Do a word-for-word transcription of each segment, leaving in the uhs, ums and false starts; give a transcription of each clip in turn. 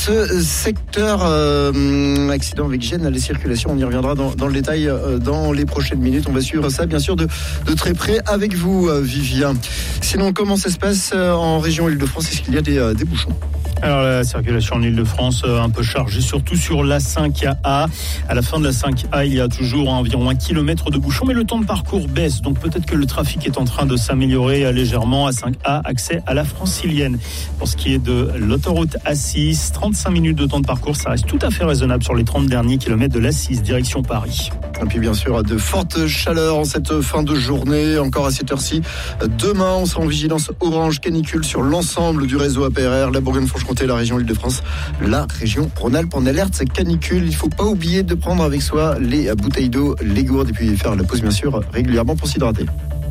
ce secteur. Euh, accident avec gêne à la circulation, on y reviendra dans, dans le détail euh, dans les prochaines minutes. On va suivre ça bien sûr de, de très près avec vous, euh, Vivien. Sinon, comment ça se passe euh, en région Île-de-France? Est-ce qu'il y a des, euh, des bouchons? Alors la circulation en Île-de-France euh, un peu chargée, surtout sur l'A cinq A. À la fin de la cinq A, il y a toujours environ un kilomètre de bouchons, mais le temps de parcours baisse. Donc peut-être que le trafic est en train de s'améliorer légèrement. A cinq A, accès à la Francilienne. Pour ce qui est de l'autoroute A six, trente-cinq minutes de temps de parcours, ça reste tout à fait raisonnable sur les trente derniers kilomètres de l'A six, direction Paris. Et puis bien sûr, de fortes chaleurs en cette fin de journée, encore à cette heure-ci. Demain, on sera en vigilance orange canicule sur l'ensemble du réseau A P R R, la Bourgogne-Franche-Comté, la région Île-de-France, la région Rhône-Alpes en alerte canicule. Il ne faut pas oublier de prendre avec soi les bouteilles d'eau, les gourdes et puis faire la pause bien sûr régulièrement pour s'hydrater.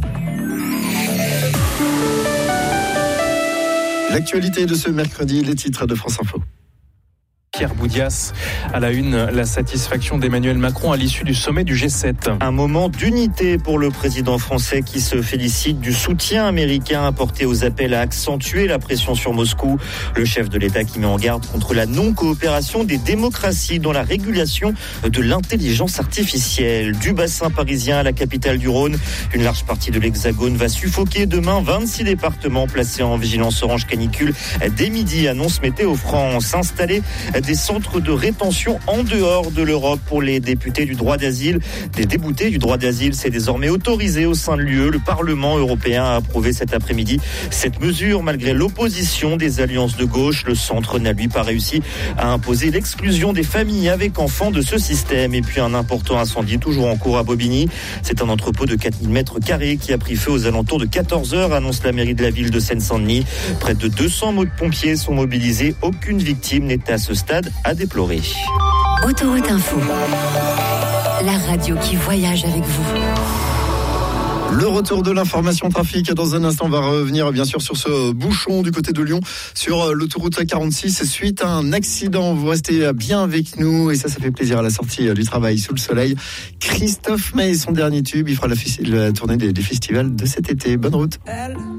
L'actualité de ce mercredi, les titres de France Info. Pierre Boudias à la une, la satisfaction d'Emmanuel Macron à l'issue du sommet du G sept. Un moment d'unité pour le président français qui se félicite du soutien américain apporté aux appels à accentuer la pression sur Moscou. Le chef de l'État qui met en garde contre la non-coopération des démocraties dans la régulation de l'intelligence artificielle. Du bassin parisien à la capitale du Rhône, une large partie de l'Hexagone va suffoquer demain. vingt-six départements placés en vigilance orange canicule dès midi, annonce Météo France. Installés des centres de rétention en dehors de l'Europe pour les députés du droit d'asile. Les déboutés du droit d'asile, c'est désormais autorisé au sein de l'U E. Le Parlement européen a approuvé cet après-midi cette mesure malgré l'opposition des alliances de gauche. Le centre n'a lui pas réussi à imposer l'exclusion des familles avec enfants de ce système. Et puis un important incendie toujours en cours à Bobigny. C'est un entrepôt de quatre mille mètres carrés qui a pris feu aux alentours de quatorze heures, annonce la mairie de la ville de Seine-Saint-Denis. Près de deux cents pompiers sont mobilisés. Aucune victime n'est à ce stade à déplorer. Autoroute Info, la radio qui voyage avec vous. Le retour de l'information trafic. Dans un instant, on va revenir bien sûr sur ce bouchon du côté de Lyon, sur l'autoroute quarante-six, suite à un accident. Vous restez bien avec nous et ça, ça fait plaisir à la sortie du travail sous le soleil. Christophe Maé, son dernier tube, il fera la, la tournée des, des festivals de cet été. Bonne route. Elle